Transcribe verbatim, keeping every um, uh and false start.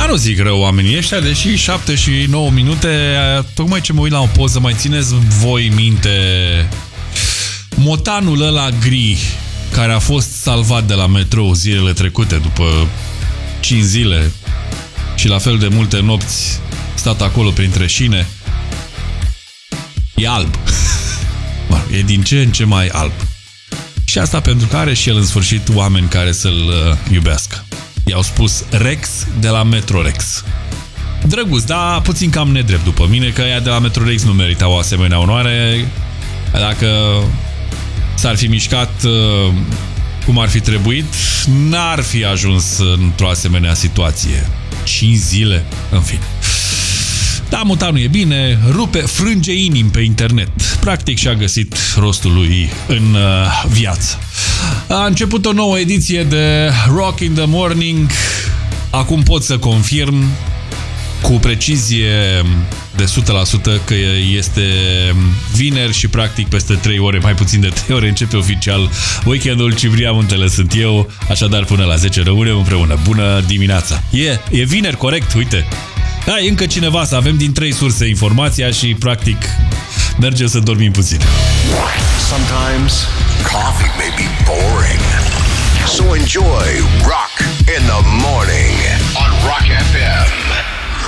nu zic rău oamenii ăștia, deși șapte și nouă minute, tocmai ce mă uit la o poză, mai țineți voi minte motanul ăla gri care a fost salvat de la metrou zilele trecute după cinci zile și la fel de multe nopți stat acolo printre șine. E alb. E din ce în ce mai alb. Și asta pentru că are și el în sfârșit oameni care să-l iubească. I-au spus Rex de la Metrorex. Drăguț, dar puțin cam nedrept după mine, că ea de la Metrorex nu merita o asemenea onoare. Dacă s-ar fi mișcat uh, cum ar fi trebuit, n-ar fi ajuns într-o asemenea situație. cinci zile, în fine. Da, motanul e bine, rupe, frânge inimi pe internet. Practic și-a găsit rostul lui în uh, viață. A început o nouă ediție de Rock in the Morning. Acum pot să confirm cu precizie de o sută la sută că este vineri și practic peste trei ore, mai puțin de trei ore, începe oficial weekendul. Ciprian Muntele sunt eu, așadar până la zece rămânem împreună. Bună dimineața! E, e vineri, corect, uite! Hai, încă cineva, să avem din trei surse informația și practic mergem să dormim puțin. Sometimes coffee may be boring. So enjoy Rock in the Morning on Rock F M.